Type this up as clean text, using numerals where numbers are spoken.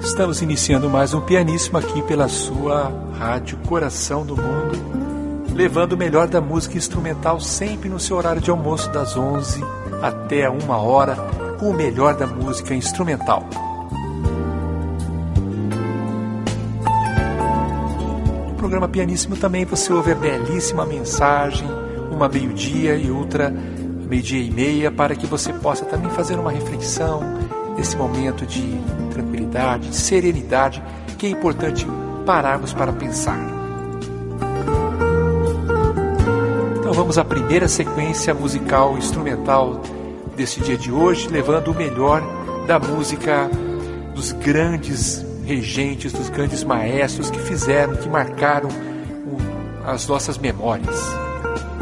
Estamos iniciando mais um Pianíssimo aqui pela sua rádio Coração do Mundo, levando o melhor da música instrumental sempre no seu horário de almoço, das 11 até 1 hora, com o melhor da música instrumental. No programa Pianíssimo também você ouve a belíssima mensagem, uma meio-dia e outra meio-dia e meia, para que você possa também fazer uma reflexão nesse momento de tranquilidade, de serenidade, que é importante pararmos para pensar. Então vamos à primeira sequência musical instrumental desse dia de hoje, levando o melhor da música dos grandes regentes, dos grandes maestros que fizeram, que marcaram as nossas memórias.